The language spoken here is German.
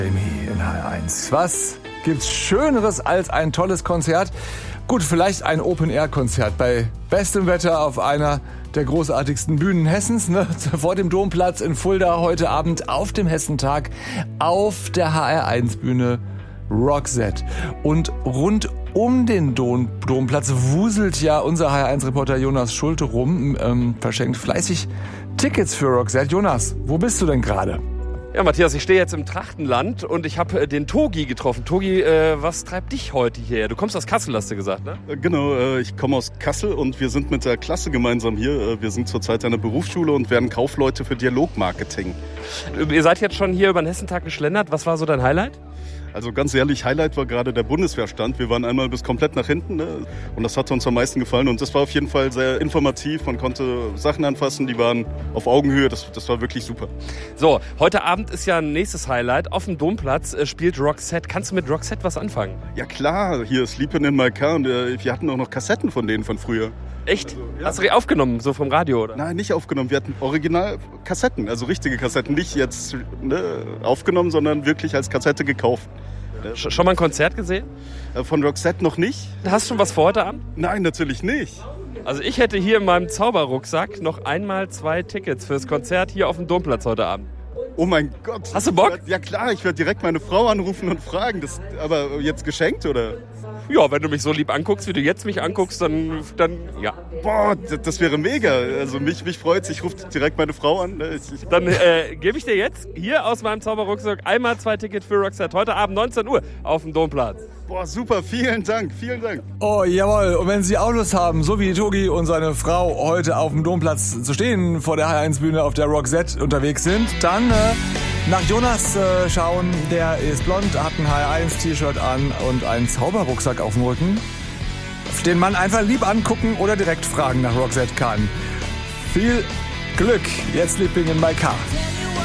In HR1. Was gibt's Schöneres als ein tolles Konzert? Gut, vielleicht ein Open-Air-Konzert bei bestem Wetter auf einer der großartigsten Bühnen Hessens, ne? Vor dem Domplatz in Fulda heute Abend auf dem Hessentag auf der HR1-Bühne Roxette. Und rund um den Domplatz wuselt ja unser HR1-Reporter Jonas Schulte rum, verschenkt fleißig Tickets für Roxette. Jonas, wo bist du denn gerade? Ja, Matthias, ich stehe jetzt im Trachtenland und ich habe den Togi getroffen. Togi, was treibt dich heute hierher? Du kommst aus Kassel, hast du gesagt, ne? Genau, ich komme aus Kassel und wir sind mit der Klasse gemeinsam hier. Wir sind zurzeit an der Berufsschule und werden Kaufleute für Dialogmarketing. Ihr seid jetzt schon hier über den Hessentag geschlendert. Was war so dein Highlight? Also ganz ehrlich, Highlight war gerade der Bundeswehrstand. Wir waren einmal bis komplett nach hinten, ne? Und das hat uns am meisten gefallen. Und das war auf jeden Fall sehr informativ. Man konnte Sachen anfassen, die waren auf Augenhöhe. Das war wirklich super. So, heute Abend ist ja ein nächstes Highlight. Auf dem Domplatz spielt Roxette. Kannst du mit Roxette was anfangen? Ja klar, hier Sleepin' in My Car. Und wir hatten auch noch Kassetten von denen von früher. Echt? Also, ja. Hast du die aufgenommen, so vom Radio, oder? Nein, nicht aufgenommen. Wir hatten original Kassetten, also richtige Kassetten. Nicht jetzt aufgenommen, sondern wirklich als Kassette gekauft. Schon mal ein Konzert gesehen? Von Roxette noch nicht. Hast du schon was vor heute Abend? Nein, natürlich nicht. Also ich hätte hier in meinem Zauberrucksack noch einmal 2 Tickets fürs Konzert hier auf dem Domplatz heute Abend. Oh mein Gott. Hast du Bock? Ja klar, ich werde direkt meine Frau anrufen und fragen. Aber jetzt geschenkt, oder? Ja, wenn du mich so lieb anguckst, wie du jetzt mich anguckst, dann ja. Boah, das wäre mega. Also mich freut's. Ich rufe direkt meine Frau an. Dann gebe ich dir jetzt hier aus meinem Zauberrucksack einmal 2 Tickets für Roxette. Heute Abend 19 Uhr auf dem Domplatz. Boah, super. Vielen Dank. Oh, jawohl. Und wenn Sie auch Lust haben, so wie Togi und seine Frau heute auf dem Domplatz zu stehen, vor der HR1-Bühne auf der Roxette unterwegs sind, dann nach Jonas schauen. Der ist blond, hat ein HR1-T-Shirt an und einen Zauberrucksack auf dem Rücken, den man einfach lieb angucken oder direkt fragen nach Roxette kann. Viel Glück. Jetzt Sleeping in My Car.